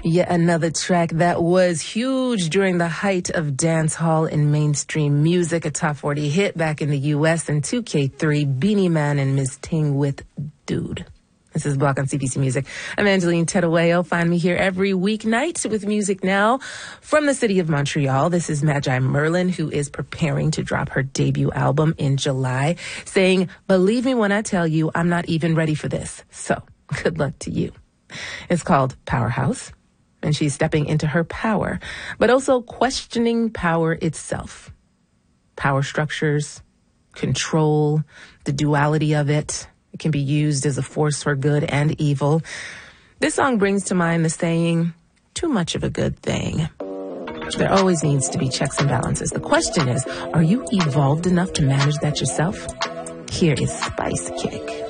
Yet another track that was huge during the height of dance hall and mainstream music, a top 40 hit back in the U.S. in 2K3, Beanie Man and Ms. Ting with Dude. This is Block on CBC Music. I'm Angeline Terueo. Find me here every weeknight with Music Now from the city of Montreal. This is Magi Merlin, who is preparing to drop her debut album in July, saying, "Believe me when I tell you, I'm not even ready for this. So, good luck to you." It's called Powerhouse, and she's stepping into her power, but also questioning power itself. Power structures, control, the duality of it. It can be used as a force for good and evil. This song brings to mind the saying, too much of a good thing. There always needs to be checks and balances. The question is, are you evolved enough to manage that yourself? Here is Spice Kick.